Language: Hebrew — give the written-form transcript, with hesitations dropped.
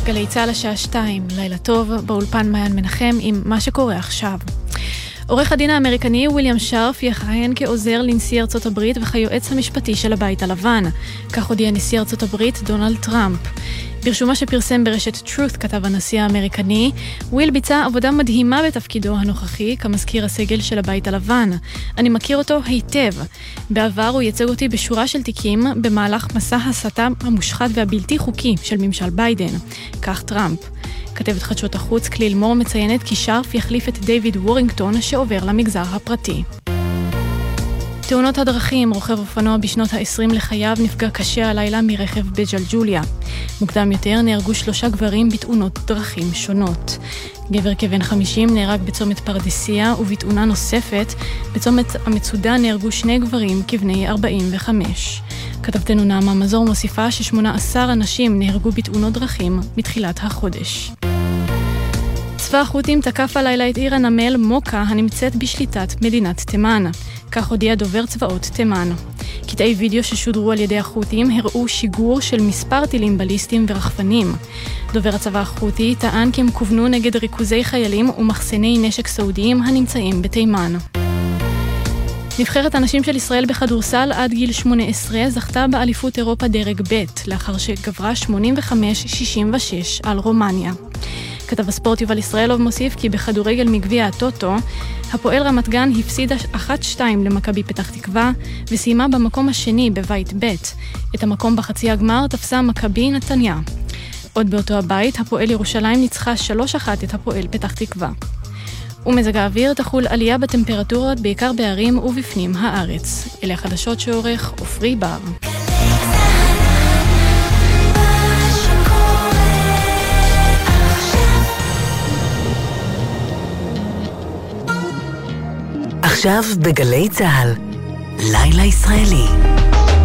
גלי צהל השעה 2, לילה טוב, באולפן מעיין מנחם עם מה שקורה עכשיו. עורך הדין האמריקני וויליאם שרף יכהן כעוזר לנשיא ארצות הברית וכיועץ המשפטי של הבית הלבן. כך הודיע נשיא ארצות הברית דונלד טראמפ. ברשומה שפרסם ברשת Truth כתב הנשיא האמריקני, וויל ביצע עבודה מדהימה בתפקידו הנוכחי כמזכיר הסגל של הבית הלבן. אני מכיר אותו היטב. בעבר הוא ייצג אותי בשורה של תיקים במהלך מסע הסתה המושחת והבלתי חוקי של ממשל ביידן. כך טראמפ. כתבת חדשות החוץ קליל מור מציינת כי שרף יחליף את דיוויד וורינגטון שעובר למגזר הפרטי. תאונות הדרכים, רוכב אופנוע בשנות ה-20 לחייו נפגע קשה הלילה מרכב בג'לג'וליה. מוקדם יותר נהרגו 3 גברים בתאונות דרכים שונות. גבר כבן 50 נהרג בצומת פרדסיה ובתאונה נוספת בצומת המצודה נהרגו 2 גברים כבני 45. כתבתנו נעמה מזור מוסיפה ש18 אנשים נהרגו בתאונות דרכים מתחילת החודש. צבא החות'ים תקף הלילה את עיר הנמל מוקה הנמצאת בשליטת מדינת תימן. כך הודיע דובר צבאות תימן. קטעי וידאו ששודרו על ידי החות'ים הראו שיגור של מספר טילים בליסטיים ורחפנים. דובר הצבא החות'י טען כי הם כוונו נגד ריכוזי חיילים ומחסני נשק סעודיים הנמצאים בתימן. נבחרת הנשים של ישראל בכדורסל עד גיל 18 זכתה באליפות אירופה דרג ב' לאחר שגברה 85-66 על רומניה. כתב הספורט יובל ישראלוב מוסיף כי בכדורגל מגביע הטוטו, הפועל רמת גן הפסידה 1-2 למכבי פתח תקווה וסיימה במקום השני בבית ב'. את המקום בחצי הגמר תפסה מכבי נתניה. עוד באותו הבית, הפועל ירושלים ניצחה 3-1 את הפועל פתח תקווה. ומזג האוויר תחול עלייה בטמפרטורות בעיקר בערים ובפנים הארץ. אלה החדשות שעורך עופרי בר. עכשיו בגלי צהל, לילה ישראלי.